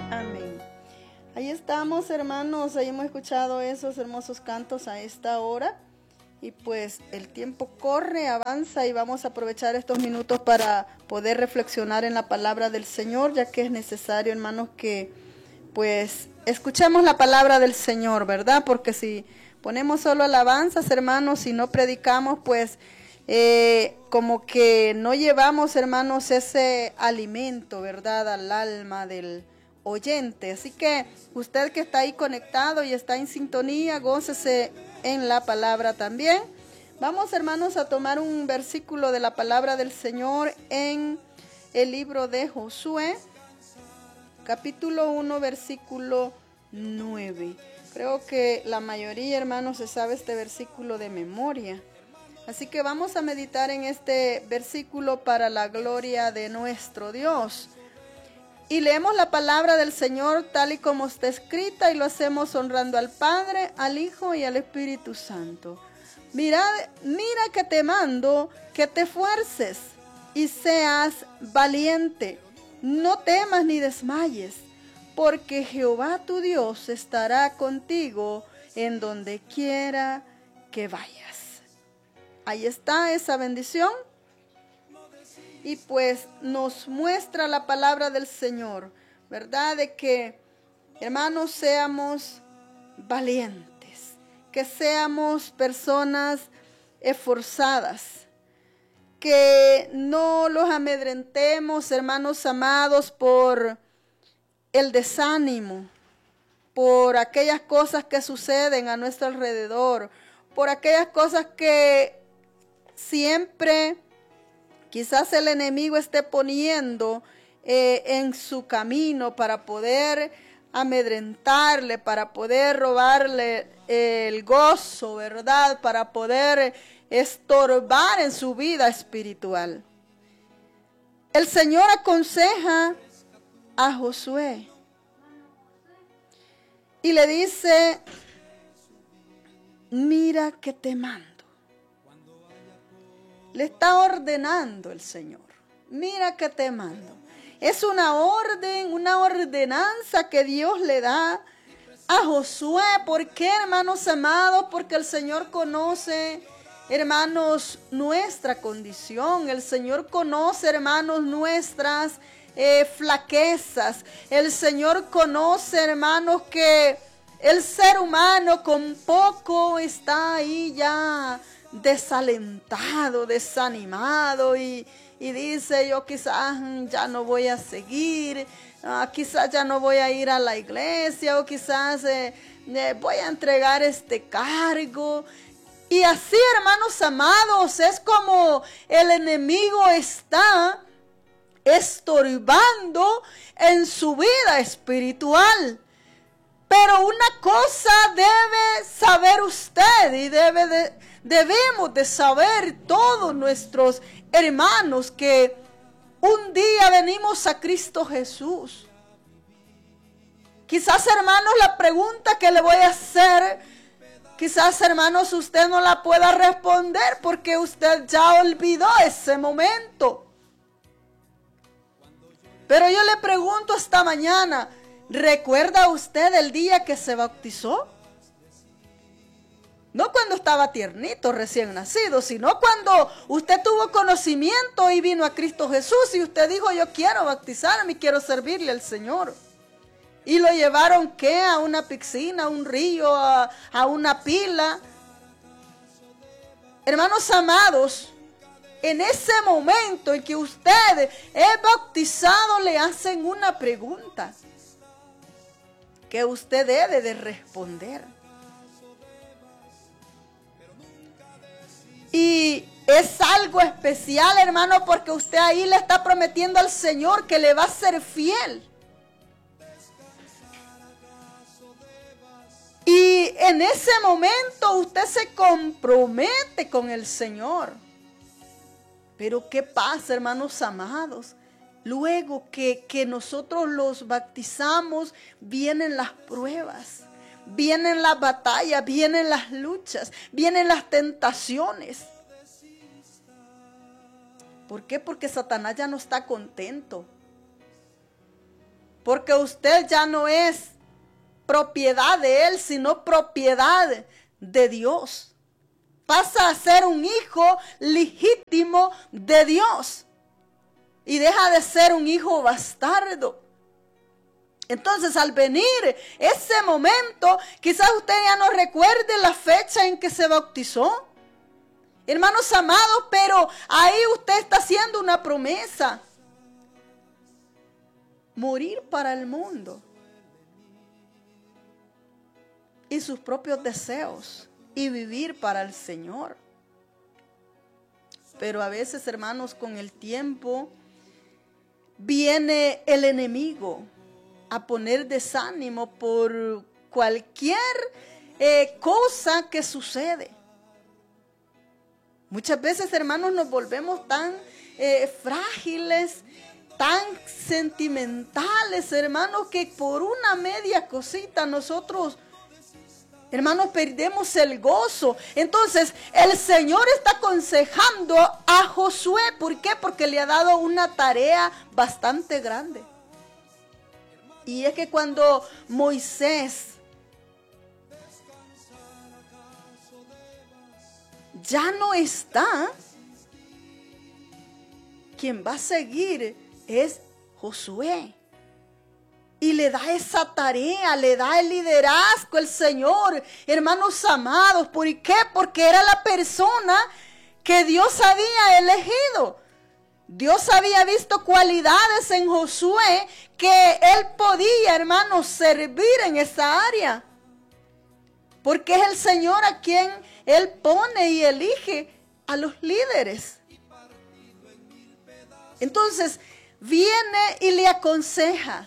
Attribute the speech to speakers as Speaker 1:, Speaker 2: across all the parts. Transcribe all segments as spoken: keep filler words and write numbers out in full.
Speaker 1: Amén. Ahí estamos, hermanos, ahí hemos escuchado esos hermosos cantos a esta hora. Y pues el tiempo corre, avanza y vamos a aprovechar estos minutos para poder reflexionar en la palabra del Señor, ya que es necesario, hermanos, que pues escuchemos la palabra del Señor, ¿verdad? Porque si ponemos solo alabanzas, hermanos, y no predicamos, pues eh, como que no llevamos, hermanos, ese alimento, ¿verdad? Al alma del oyente. Así que usted que está ahí conectado y está en sintonía, gócese en la palabra también. Vamos, hermanos, a tomar un versículo de la palabra del Señor en el libro de Josué, capítulo uno, versículo nueve. Creo que la mayoría, hermanos, se sabe este versículo de memoria. Así que vamos a meditar en este versículo para la gloria de nuestro Dios. Y leemos la palabra del Señor tal y como está escrita y lo hacemos honrando al Padre, al Hijo y al Espíritu Santo. Mira, mira que te mando que te esfuerces y seas valiente. No temas ni desmayes, porque Jehová tu Dios estará contigo en donde quiera que vayas. Ahí está esa bendición. Y pues nos muestra la palabra del Señor, ¿verdad? De que, hermanos, seamos valientes, que seamos personas esforzadas, que no los amedrentemos, hermanos amados, por el desánimo, por aquellas cosas que suceden a nuestro alrededor, por aquellas cosas que siempre quizás el enemigo esté poniendo eh, en su camino para poder amedrentarle, para poder robarle eh, el gozo, ¿verdad? Para poder estorbar en su vida espiritual. El Señor aconseja a Josué y le dice, mira que te mando. Le está ordenando el Señor. Mira que te mando. Es una orden, una ordenanza que Dios le da a Josué. ¿Por qué, hermanos amados? Porque el Señor conoce, hermanos, nuestra condición. El Señor conoce, hermanos, nuestras eh, flaquezas. El Señor conoce, hermanos, que el ser humano con poco está ahí ya desalentado, desanimado y, y dice, yo quizás ya no voy a seguir, uh, quizás ya no voy a ir a la iglesia o quizás eh, eh, voy a entregar este cargo. Y así, hermanos amados, es como el enemigo está estorbando en su vida espiritual. Pero una cosa debe saber usted y debe de, debemos de saber todos nuestros hermanos que un día venimos a Cristo Jesús. Quizás, hermanos, la pregunta que le voy a hacer, quizás, hermanos, usted no la pueda responder porque usted ya olvidó ese momento. Pero yo le pregunto esta mañana, ¿recuerda usted el día que se bautizó? No cuando estaba tiernito, recién nacido, sino cuando usted tuvo conocimiento y vino a Cristo Jesús y usted dijo, yo quiero bautizarme y quiero servirle al Señor. Y lo llevaron, ¿qué? A una piscina, a un río, a, a una pila. Hermanos amados, en ese momento en que usted es bautizado, le hacen una pregunta que usted debe de responder. Y es algo especial, hermano, porque usted ahí le está prometiendo al Señor que le va a ser fiel. Y en ese momento usted se compromete con el Señor. Pero ¿qué pasa, hermanos amados? Luego que, que nosotros los bautizamos, vienen las pruebas, vienen las batallas, vienen las luchas, vienen las tentaciones. ¿Por qué? Porque Satanás ya no está contento. porque usted ya no es propiedad de Él, sino propiedad de Dios. Pasa a ser un hijo legítimo de Dios y deja de ser un hijo bastardo. Entonces, al venir ese momento, quizás usted ya no recuerde la fecha en que se bautizó. Hermanos amados, pero ahí usted está haciendo una promesa. Morir para el mundo y sus propios deseos y vivir para el Señor. Pero a veces, hermanos, con el tiempo viene el enemigo a poner desánimo por cualquier eh, cosa que sucede. Muchas veces, hermanos, nos volvemos tan eh, frágiles, tan sentimentales, hermanos, que por una media cosita nosotros, hermanos, perdemos el gozo. Entonces, el Señor está aconsejando a Josué. ¿Por qué? Porque le ha dado una tarea bastante grande. Y es que cuando Moisés ya no está, quien va a seguir es Josué. Y le da esa tarea, le da el liderazgo el Señor, hermanos amados. ¿Por qué? Porque era la persona que Dios había elegido. Dios había visto cualidades en Josué que él podía, hermanos, servir en esa área. Porque es el Señor a quien Él pone y elige a los líderes. Entonces, viene y le aconseja,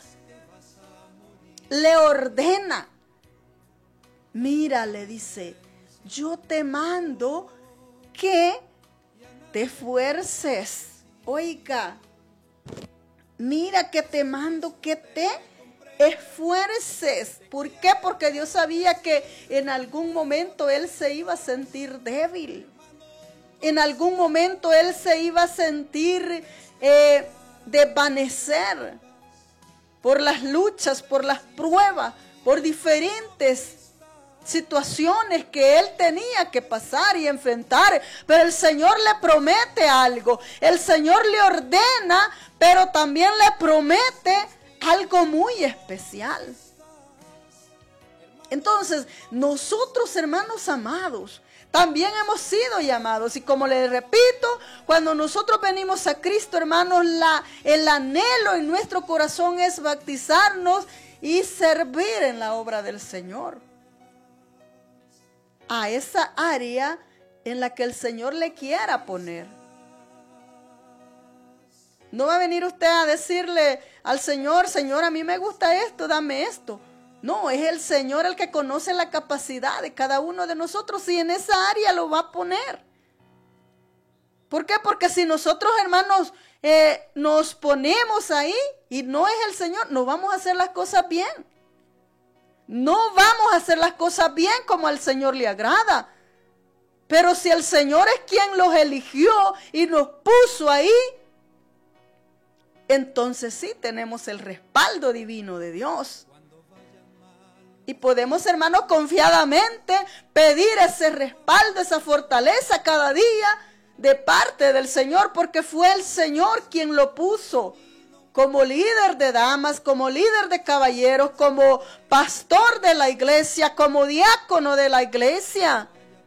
Speaker 1: le ordena. Mira, le dice, yo te mando que te esfuerces. Oiga, mira que te mando que te esfuerces. ¿Por qué? Porque Dios sabía que en algún momento él se iba a sentir débil. En algún momento él se iba a sentir eh, desvanecer por las luchas, por las pruebas, por diferentes situaciones que él tenía que pasar y enfrentar. Pero el Señor le promete algo. El Señor le ordena, pero también le promete algo muy especial. Entonces, nosotros, hermanos amados, también hemos sido llamados. Y como les repito, cuando nosotros venimos a Cristo, hermanos, la, el anhelo en nuestro corazón es bautizarnos y servir en la obra del Señor. A esa área en la que el Señor le quiera poner. No va a venir usted a decirle al Señor, Señor, a mí me gusta esto, dame esto. No, es el Señor el que conoce la capacidad de cada uno de nosotros y en esa área lo va a poner. ¿Por qué? Porque si nosotros, hermanos, eh, nos ponemos ahí y no es el Señor, no vamos a hacer las cosas bien. No vamos a hacer las cosas bien como al Señor le agrada. Pero si el Señor es quien los eligió y nos puso ahí, entonces sí tenemos el respaldo divino de Dios. Y podemos, hermanos, confiadamente pedir ese respaldo, esa fortaleza cada día de parte del Señor, porque fue el Señor quien lo puso como líder de damas, como líder de caballeros, como pastor de la iglesia, como diácono de la iglesia.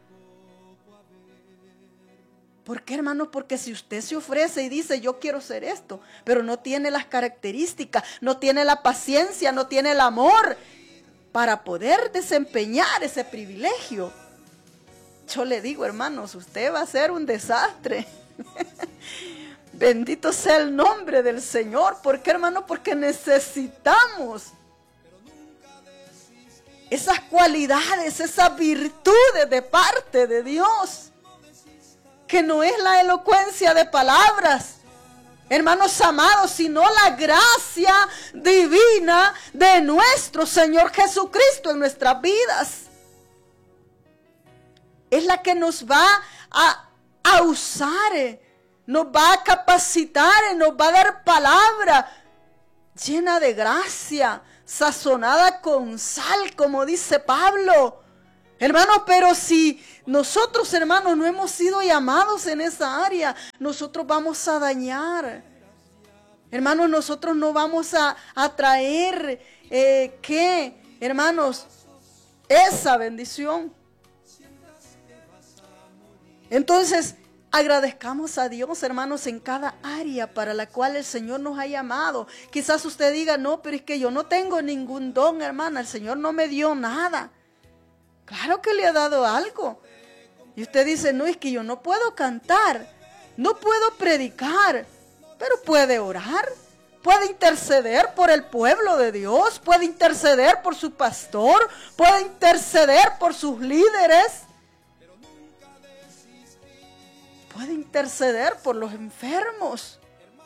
Speaker 1: ¿Por qué, hermanos? Porque si usted se ofrece y dice, yo quiero ser esto, pero no tiene las características, no tiene la paciencia, no tiene el amor para poder desempeñar ese privilegio, yo le digo, hermanos, usted va a ser un desastre. Bendito sea el nombre del Señor. ¿Por qué, hermano? Porque necesitamos esas cualidades, esas virtudes de parte de Dios, que no es la elocuencia de palabras, hermanos amados, sino la gracia divina de nuestro Señor Jesucristo en nuestras vidas. Es la que nos va a, a usar, nos va a capacitar, nos va a dar palabra llena de gracia, sazonada con sal, como dice Pablo. Hermanos, pero si nosotros, hermanos, no hemos sido llamados en esa área, nosotros vamos a dañar. Hermanos, nosotros no vamos a, a traer, eh, ¿qué? Hermanos, esa bendición. Entonces, agradezcamos a Dios, hermanos, en cada área para la cual el Señor nos ha llamado. Quizás usted diga, no, pero es que yo no tengo ningún don, hermana. El Señor no me dio nada. Claro que le ha dado algo. Y usted dice, no, es que yo no puedo cantar, no puedo predicar, pero puede orar, puede interceder por el pueblo de Dios, puede interceder por su pastor, puede interceder por sus líderes, puede interceder por los enfermos.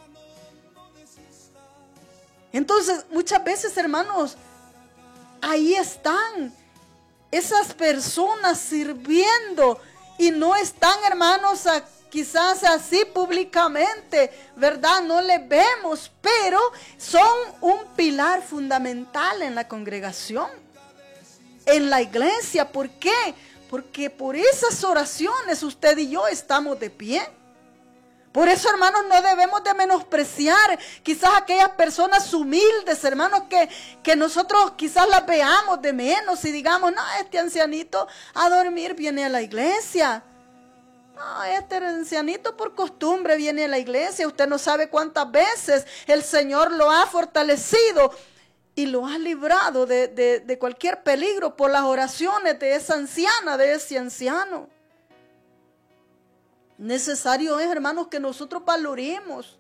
Speaker 1: Entonces, muchas veces, hermanos, ahí están esas personas sirviendo y no están, hermanos, a, quizás así públicamente, ¿verdad? No les vemos, pero son un pilar fundamental en la congregación, en la iglesia. ¿Por qué? Porque por esas oraciones usted y yo estamos de pie. Por eso, hermanos, no debemos de menospreciar quizás aquellas personas humildes, hermanos, que, que nosotros quizás las veamos de menos y digamos, no, este ancianito a dormir viene a la iglesia. No, este ancianito por costumbre viene a la iglesia. Usted no sabe cuántas veces el Señor lo ha fortalecido y lo ha librado de, de, de cualquier peligro por las oraciones de esa anciana, de ese anciano. Necesario es, hermanos, que nosotros valoremos,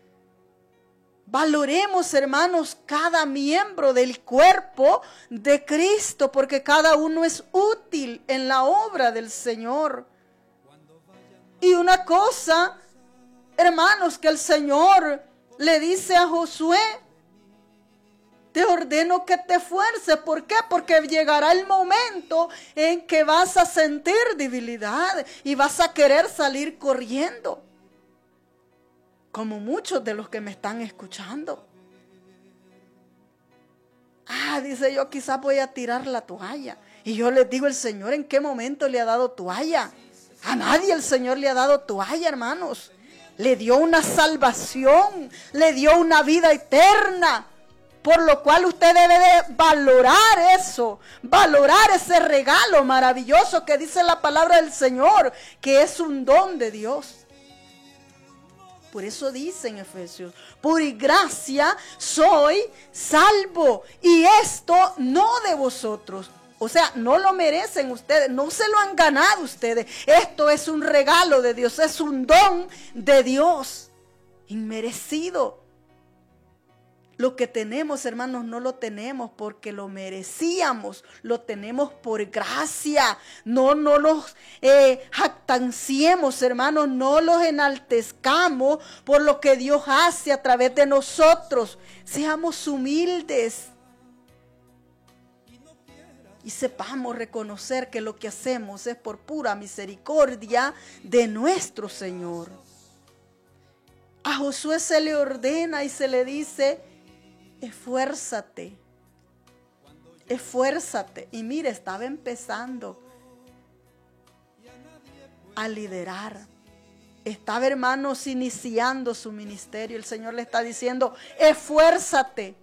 Speaker 1: valoremos, hermanos, cada miembro del cuerpo de Cristo, porque cada uno es útil en la obra del Señor. Y una cosa, hermanos, que el Señor le dice a Josué, te ordeno que te esfuerces. ¿Por qué? Porque llegará el momento en que vas a sentir debilidad y vas a querer salir corriendo. Como muchos de los que me están escuchando. Ah, dice, yo quizás voy a tirar la toalla. Y yo les digo, el Señor, ¿en qué momento le ha dado toalla? A nadie el Señor le ha dado toalla, hermanos. Le dio una salvación, le dio una vida eterna. Por lo cual usted debe de valorar eso, valorar ese regalo maravilloso que dice la palabra del Señor, que es un don de Dios. Por eso dice en Efesios, por gracia soy salvo, y esto no de vosotros. O sea, no lo merecen ustedes, no se lo han ganado ustedes. Esto es un regalo de Dios, es un don de Dios, inmerecido. Lo que tenemos, hermanos, no lo tenemos porque lo merecíamos, lo tenemos por gracia. No, no los eh, jactanciemos, hermanos, no los enaltezcamos por lo que Dios hace a través de nosotros. Seamos humildes y sepamos reconocer que lo que hacemos es por pura misericordia de nuestro Señor. A Josué se le ordena y se le dice, esfuérzate, esfuérzate. Y mire, estaba empezando a liderar. Estaba, hermanos, iniciando su ministerio. El Señor le está diciendo, esfuérzate.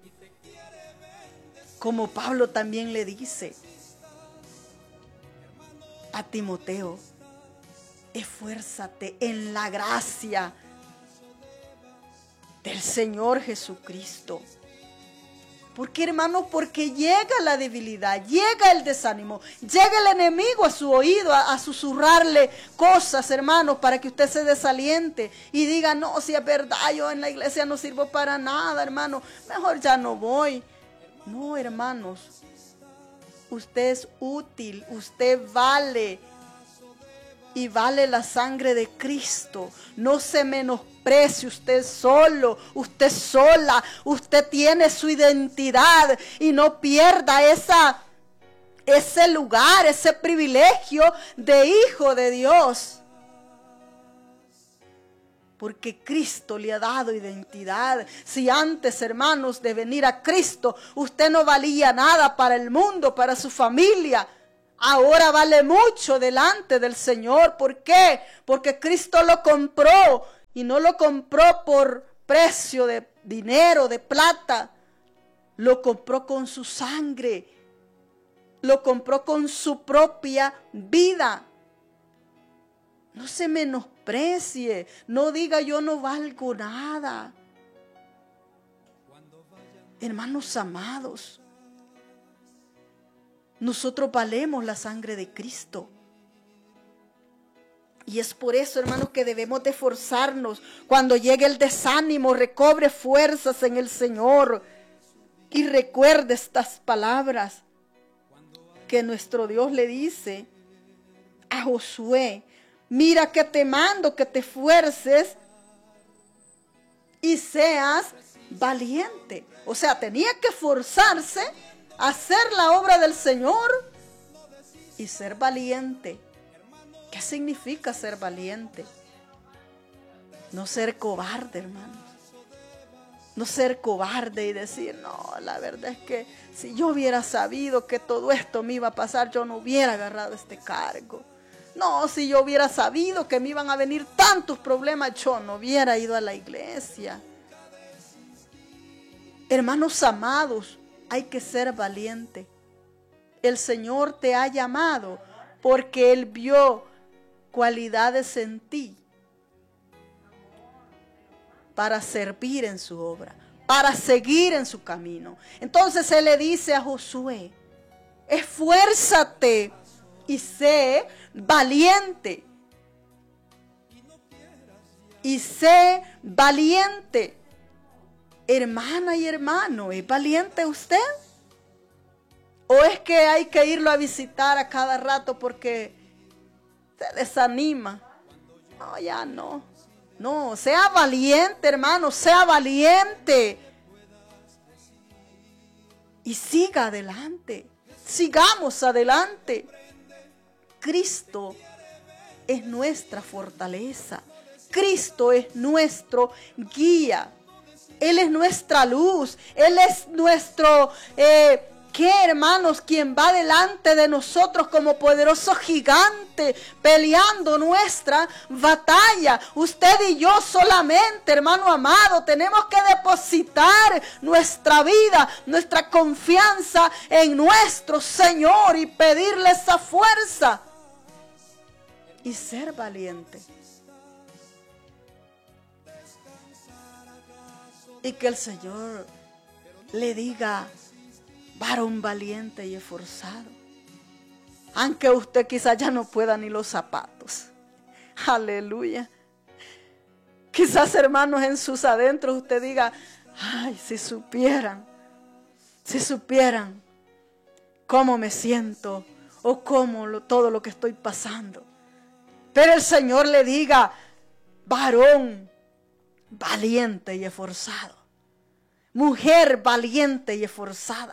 Speaker 1: Como Pablo también le dice a Timoteo, esfuérzate en la gracia del Señor Jesucristo. ¿Por qué, hermanos? Porque llega la debilidad, llega el desánimo, llega el enemigo a su oído a, a susurrarle cosas, hermanos, para que usted se desaliente y diga, no, si es verdad, yo en la iglesia no sirvo para nada, hermano, mejor ya no voy. No, hermanos, usted es útil, usted vale y vale la sangre de Cristo. No se menosprecie usted solo, usted sola, usted tiene su identidad y no pierda esa, ese lugar, ese privilegio de hijo de Dios. porque Cristo le ha dado identidad. Si antes, hermanos, de venir a Cristo, usted no valía nada para el mundo, para su familia, ahora vale mucho delante del Señor. ¿Por qué? Porque Cristo lo compró, y no lo compró por precio de dinero, de plata. Lo compró con su sangre. Lo compró con su propia vida. No se menosprecie. No diga yo no valgo nada. Hermanos amados, nosotros valemos la sangre de Cristo. Y es por eso, hermanos, que debemos de esforzarnos. Cuando llegue el desánimo, recobre fuerzas en el Señor. Y recuerde estas palabras que nuestro Dios le dice a Josué. Mira que te mando que te esfuerces y seas valiente. O sea, tenía que esforzarse a hacer la obra del Señor y ser valiente. ¿Qué significa ser valiente? No ser cobarde, hermanos. No ser cobarde y decir, no, la verdad es que si yo hubiera sabido que todo esto me iba a pasar, yo no hubiera agarrado este cargo. No, si yo hubiera sabido que me iban a venir tantos problemas, yo no hubiera ido a la iglesia. Hermanos amados, hay que ser valiente. El Señor te ha llamado porque Él vio cualidades en ti para servir en su obra, para seguir en su camino. Entonces Él le dice a Josué, esfuérzate y sé valiente. Y sé valiente. Hermana y hermano, ¿es valiente usted? ¿O es que hay que irlo a visitar a cada rato porque se desanima? No, ya no. No, sea valiente, hermano, sea valiente. Y siga adelante. Sigamos adelante. Cristo es nuestra fortaleza. Cristo es nuestro guía. Él es nuestra luz. Él es nuestro, eh, ¿qué, hermanos? Quien va delante de nosotros como poderoso gigante, peleando nuestra batalla. Usted y yo solamente, hermano amado, tenemos que depositar nuestra vida, nuestra confianza en nuestro Señor y pedirle esa fuerza y ser valiente. Y que el Señor le diga, varón valiente y esforzado. Aunque usted quizás ya no pueda ni los zapatos. Aleluya. Quizás, hermanos, en sus adentros usted diga, ay, si supieran, si supieran cómo me siento o cómo lo, todo lo que estoy pasando. Pero el Señor le diga, varón valiente y esforzado. Mujer valiente y esforzada.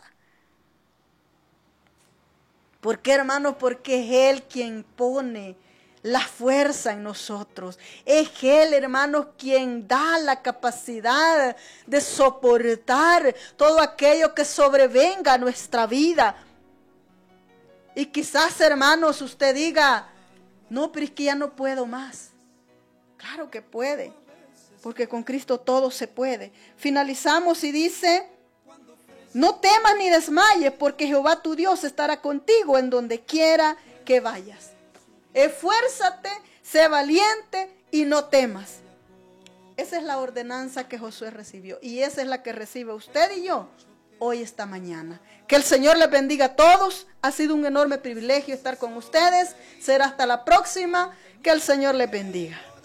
Speaker 1: ¿Por qué, hermanos? Porque es Él quien pone la fuerza en nosotros. Es Él, hermanos, quien da la capacidad de soportar todo aquello que sobrevenga a nuestra vida. Y quizás, hermanos, usted diga, no, pero es que ya no puedo más. Claro que puede. Porque con Cristo todo se puede. Finalizamos y dice, no temas ni desmayes, porque Jehová tu Dios estará contigo en donde quiera que vayas. Esfuérzate, sé valiente y no temas. Esa es la ordenanza que Josué recibió. Y esa es la que recibe usted y yo hoy, esta mañana. Que el Señor les bendiga a todos. Ha sido un enorme privilegio estar con ustedes. Será hasta la próxima. Que el Señor les bendiga.